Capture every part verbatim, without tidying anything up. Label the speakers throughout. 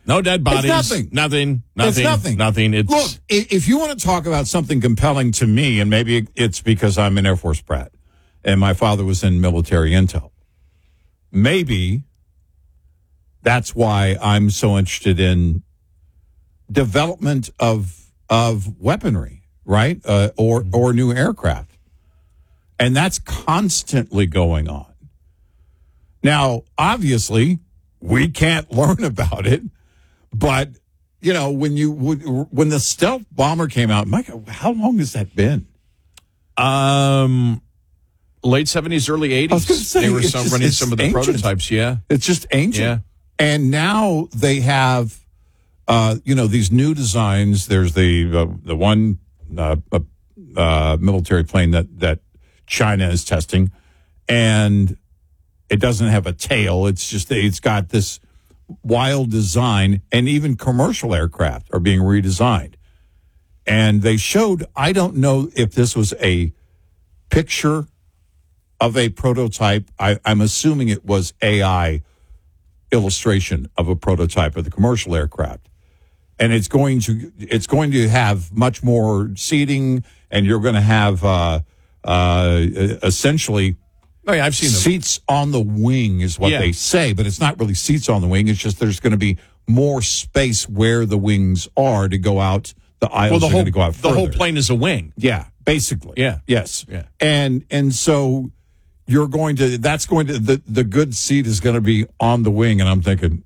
Speaker 1: No dead bodies.
Speaker 2: It's nothing.
Speaker 1: Nothing. Nothing.
Speaker 2: It's nothing.
Speaker 1: Nothing. It's
Speaker 2: Look, if you want to talk about something compelling to me, and maybe it's because I'm an Air Force brat and my father was in military intel, maybe that's why I'm so interested in development of of weaponry, right? Uh, or or new aircraft. And that's constantly going on. Now, obviously, we can't learn about it, but you know, when you when the stealth bomber came out, Mike, how long has that been?
Speaker 1: Um, late seventies, early eighties.
Speaker 2: Say,
Speaker 1: they were some,
Speaker 2: just,
Speaker 1: running some of the
Speaker 2: ancient.
Speaker 1: prototypes. Yeah,
Speaker 2: it's just ancient.
Speaker 1: Yeah,
Speaker 2: and now they have, uh, you know, these new designs. There's the uh, the one uh, uh, military plane that that China is testing, and it doesn't have a tail. It's just it's got this wild design, and even commercial aircraft are being redesigned. And they showed, I don't know if this was a picture of a prototype. I, I'm assuming it was A I illustration of a prototype of the commercial aircraft. And it's going to it's going to have much more seating, and you're going to have uh, uh, essentially
Speaker 1: oh, yeah, I've seen them.
Speaker 2: Seats on the wing is what
Speaker 1: yeah.
Speaker 2: they say, but it's not really seats on the wing. It's just there's going to be more space where the wings are to go out. The aisles
Speaker 1: well, the
Speaker 2: are
Speaker 1: whole,
Speaker 2: going to go out
Speaker 1: The
Speaker 2: further.
Speaker 1: whole plane is a wing.
Speaker 2: Yeah, basically.
Speaker 1: Yeah.
Speaker 2: Yes.
Speaker 1: Yeah.
Speaker 2: And and so you're going to, that's going to, the, the good seat is going to be on the wing. And I'm thinking,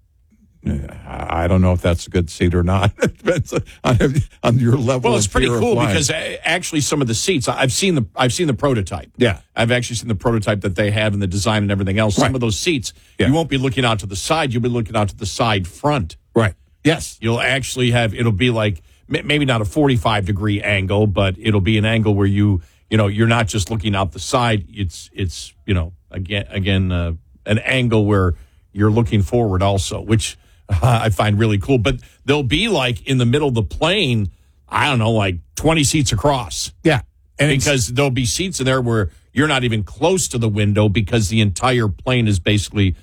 Speaker 2: I don't know if that's a good seat or not. It depends on, on your level.
Speaker 1: Well, it's
Speaker 2: of
Speaker 1: pretty
Speaker 2: fear
Speaker 1: cool
Speaker 2: of
Speaker 1: because actually some of the seats I've seen the I've seen the prototype.
Speaker 2: Yeah,
Speaker 1: I've actually seen the prototype that they have and the design and everything else.
Speaker 2: Right.
Speaker 1: Some of those seats
Speaker 2: yeah.
Speaker 1: you won't be looking out to the side. You'll be looking out to the side front.
Speaker 2: Right. Yes.
Speaker 1: You'll actually have it'll be like maybe not a forty-five degree angle, but it'll be an angle where you you know you're not just looking out the side. It's it's you know again again uh, an angle where you're looking forward also, which. Uh, I find really cool, but they'll be like in the middle of the plane. I don't know, like twenty seats across.
Speaker 2: Yeah,
Speaker 1: and because there'll be seats in there where you're not even close to the window because the entire plane is basically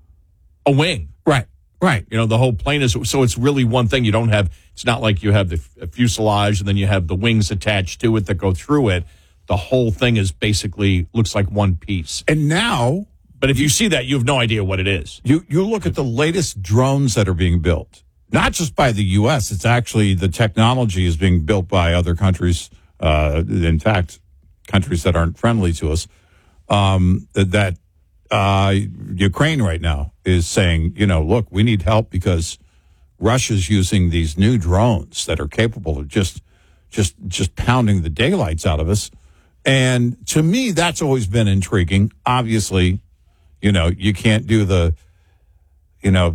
Speaker 1: a wing.
Speaker 2: Right, right.
Speaker 1: You know, the whole plane is so it's really one thing. You don't have. It's not like you have the fuselage and then you have the wings attached to it that go through it. The whole thing is basically looks like one piece.
Speaker 2: And now.
Speaker 1: But if you see that, you have no idea what it is.
Speaker 2: You you look at the latest drones that are being built, not just by the U S. It's actually the technology is being built by other countries. Uh, in fact, countries that aren't friendly to us. Um, that uh, Ukraine right now is saying, you know, look, we need help because Russia's using these new drones that are capable of just just just pounding the daylights out of us. And to me, that's always been intriguing. Obviously. You know, you can't do the, you know,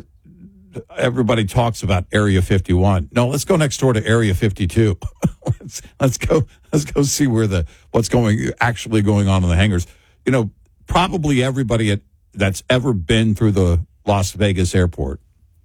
Speaker 2: everybody talks about Area fifty-one. No, let's go next door to Area fifty-two. let's let's go let's go see where the what's going actually going on in the hangars. You know, probably everybody at, that's ever been through the Las Vegas airport,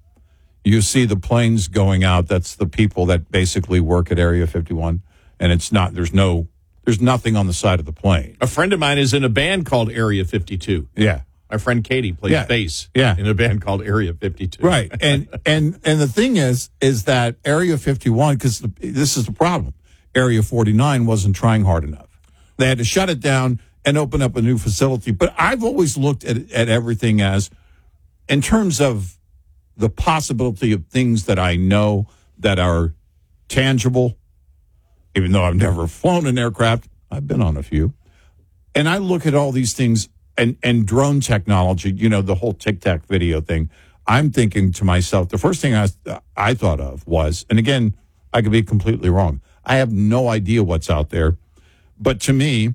Speaker 2: you see the planes going out. That's the people that basically work at Area fifty-one, and it's not. There's no. There's nothing on the side of the plane.
Speaker 1: A friend of mine is in a band called Area fifty-two.
Speaker 2: Yeah.
Speaker 1: My friend Katie plays
Speaker 2: yeah.
Speaker 1: bass
Speaker 2: yeah.
Speaker 1: in a band called Area fifty-two.
Speaker 2: Right. And and and the thing is, is that Area fifty-one, because this is the problem, Area forty-nine wasn't trying hard enough. They had to shut it down and open up a new facility. But I've always looked at at everything as, in terms of the possibility of things that I know that are tangible, even though I've never flown an aircraft, I've been on a few. And I look at all these things and, and drone technology, you know, the whole Tic Tac video thing. I'm thinking to myself, the first thing I, I thought of was, and again, I could be completely wrong. I have no idea what's out there. But to me,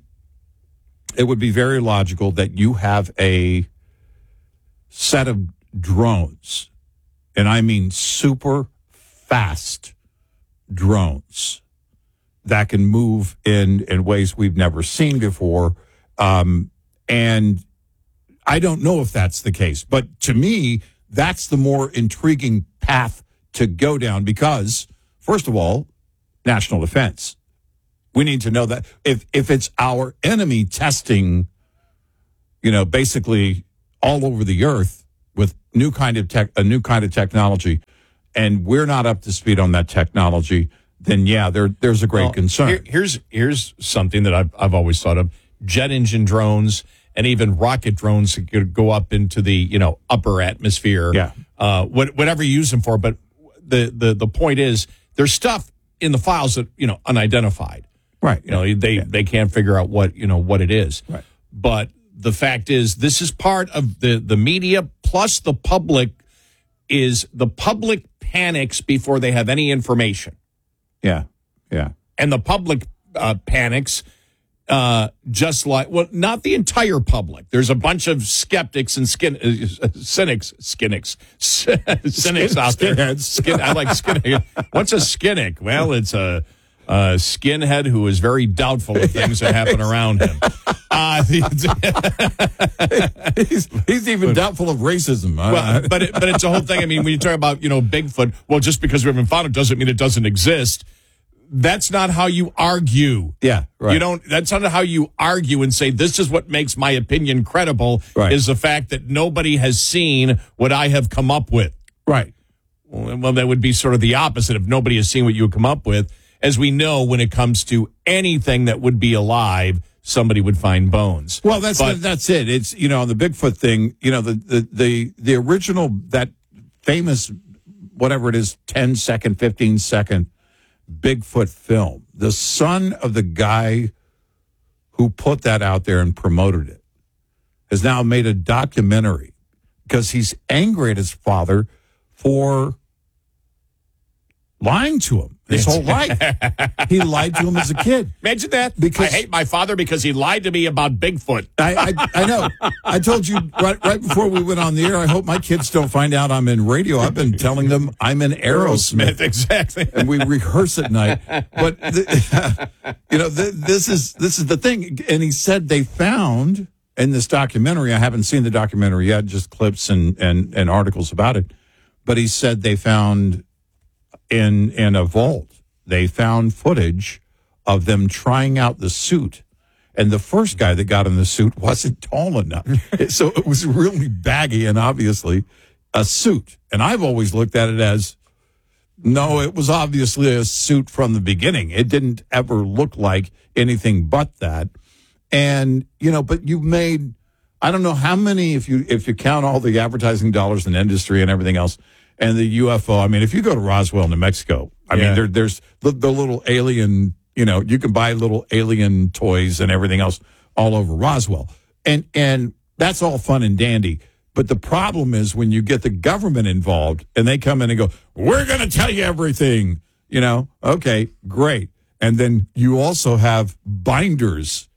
Speaker 2: it would be very logical that you have a set of drones, and I mean super fast drones, that can move in, in ways we've never seen before. Um, and I don't know if that's the case. But to me, that's the more intriguing path to go down because, first of all, national defense. We need to know that if, if it's our enemy testing, you know, basically all over the earth with new kind of tech, a new kind of technology, and we're not up to speed on that technology, then yeah, there there's a great
Speaker 1: Well,
Speaker 2: concern.
Speaker 1: here- here's here's something that I've I've always thought of: jet engine drones and even rocket drones that could go up into the you know upper atmosphere.
Speaker 2: Yeah.
Speaker 1: Uh, what, whatever you use them for. But the the the point is, there's stuff in the files that you know unidentified.
Speaker 2: Right.
Speaker 1: You know they they can't figure out what you know what it is.
Speaker 2: Right.
Speaker 1: But the fact is, this is part of the the media plus the public. Is the public panics before they have any information.
Speaker 2: Yeah. Yeah.
Speaker 1: And the public uh, panics uh, just like, well, not the entire public. There's a bunch of skeptics and skin, uh, cynics, skinnics, cynics out there.
Speaker 2: Skinheads.
Speaker 1: Skin, I like skinhead. What's a skinnick? Well, it's a, a skinhead who is very doubtful of things that happen around him. Uh,
Speaker 2: he's, he's even doubtful of racism.
Speaker 1: well, but it, but it's a whole thing. I mean, when you talk about you know Bigfoot, well, just because we haven't found it doesn't mean it doesn't exist. That's not how you argue.
Speaker 2: Yeah, right.
Speaker 1: You don't. That's not how you argue and say this is what makes my opinion credible.
Speaker 2: Right.
Speaker 1: Is the fact that nobody has seen what I have come up with.
Speaker 2: Right.
Speaker 1: Well, well, that would be sort of the opposite. If nobody has seen what you come up with, as we know, when it comes to anything that would be alive, somebody would find bones.
Speaker 2: Well, that's
Speaker 1: But-
Speaker 2: that's it. It's you know the Bigfoot thing. You know the the the, the original that famous whatever it is ten second, fifteen second Bigfoot film. The son of the guy who put that out there and promoted it has now made a documentary because he's angry at his father for lying to him his whole life. He lied to him as a kid.
Speaker 1: Imagine that.
Speaker 2: Because-
Speaker 1: I hate my father because he lied to me about Bigfoot.
Speaker 2: I, I I know. I told you right right before we went on the air. I hope my kids don't find out I'm in radio. I've been telling them I'm in Aerosmith,
Speaker 1: Exactly.
Speaker 2: and we rehearse at night. But the, you know, the, this is this is the thing. And he said they found in this documentary. I haven't seen the documentary yet, just clips and and and articles about it. But he said they found in in a vault. They found footage of them trying out the suit. And the first guy that got in the suit wasn't tall enough. So it was really baggy and obviously a suit. And I've always looked at it as, no, it was obviously a suit from the beginning. It didn't ever look like anything but that. And, you know, but you made, I don't know how many, if you if you count all the advertising dollars and industry and everything else, and the U F O. I mean, if you go to Roswell, New Mexico, I
Speaker 1: Yeah.
Speaker 2: mean, there, there's the, the little alien, you know, you can buy little alien toys and everything else all over Roswell. And, and that's all fun and dandy. But the problem is when you get the government involved and they come in and go, we're going to tell you everything, you know, okay, great. And then you also have binders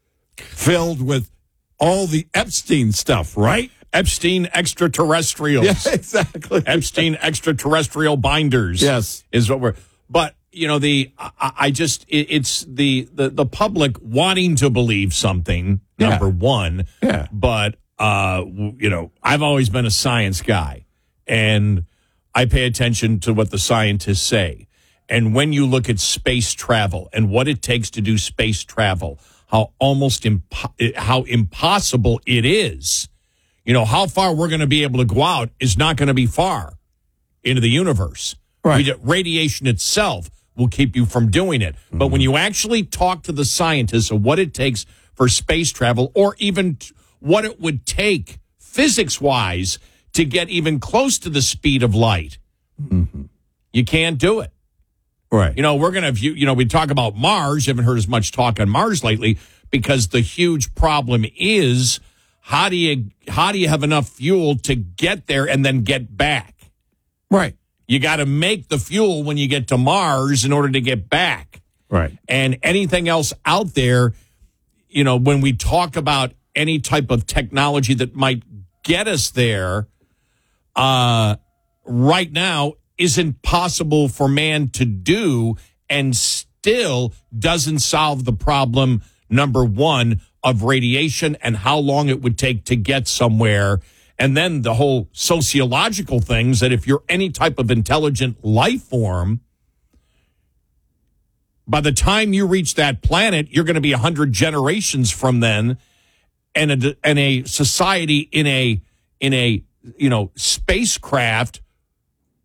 Speaker 2: filled with all the Epstein stuff, right?
Speaker 1: Epstein extraterrestrials.
Speaker 2: Yeah, exactly.
Speaker 1: Epstein extraterrestrial binders.
Speaker 2: Yes.
Speaker 1: Is what we're, but you know, the, I, I just, it, it's the, the, the public wanting to believe something,
Speaker 2: Yeah.
Speaker 1: number one.
Speaker 2: Yeah.
Speaker 1: But, uh, w- you know, I've always been a science guy and I pay attention to what the scientists say. And when you look at space travel and what it takes to do space travel, how almost impo- how impossible it is. You know, how far we're going to be able to go out is not going to be far into the universe.
Speaker 2: Right.
Speaker 1: We, radiation itself will keep you from doing it. Mm-hmm. But when you actually talk to the scientists of what it takes for space travel, or even t- what it would take physics-wise to get even close to the speed of light, mm-hmm. you can't do it.
Speaker 2: Right.
Speaker 1: You know, we're going to, you, you know, we talk about Mars. You haven't heard as much talk on Mars lately because the huge problem is how do you, how do you have enough fuel to get there and then get back?
Speaker 2: Right.
Speaker 1: You got to make the fuel when you get to Mars in order to get back.
Speaker 2: Right.
Speaker 1: And anything else out there, you know, when we talk about any type of technology that might get us there, uh, right now isn't possible for man to do and still doesn't solve the problem, number one, of radiation and how long it would take to get somewhere. And then the whole sociological things that if you're any type of intelligent life form, by the time you reach that planet, you're going to be one hundred generations from then, and a, and a society in a in a you know spacecraft